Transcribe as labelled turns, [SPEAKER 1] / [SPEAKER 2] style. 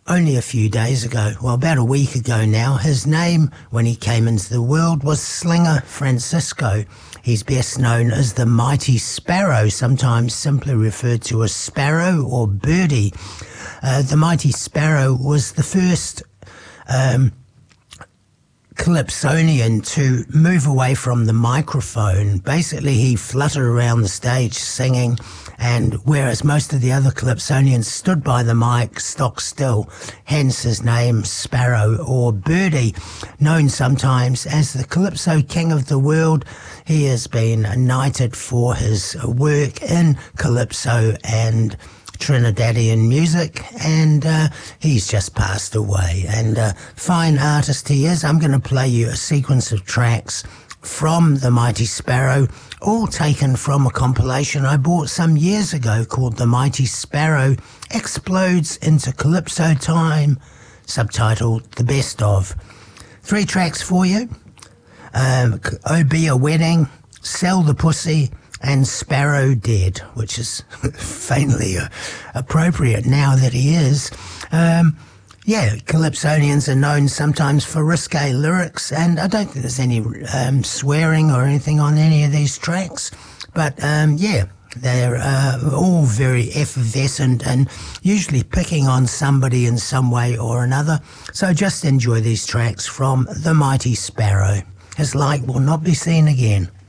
[SPEAKER 1] only a few days ago, well, about a week ago now. His name, when he came into the world, was Slinger Francisco. He's best known as the Mighty Sparrow, sometimes simply referred to as Sparrow or Birdie. The Mighty Sparrow was the first Calypsonian to move away from the microphone. Basically, he fluttered around the stage singing, and whereas most of the other Calypsonians stood by the mic stock still, hence his name Sparrow or Birdie. Known sometimes as the Calypso King of the World, he has been knighted for his work in Calypso and Trinidadian music, and he's just passed away. And fine artist he is. I'm going to play you a sequence of tracks from the Mighty Sparrow, all taken from a compilation I bought some years ago called The Mighty Sparrow Explodes into Calypso Time, subtitled The Best Of. 3 tracks for you. Oh Be a Wedding, Sell the Pussy, and Sparrow Dead, which is faintly appropriate now that he is. Calypsonians are known sometimes for risque lyrics, and I don't think there's any swearing or anything on any of these tracks, but they're all very effervescent and usually picking on somebody in some way or another. So just enjoy these tracks from The Mighty Sparrow. His like will not be seen again.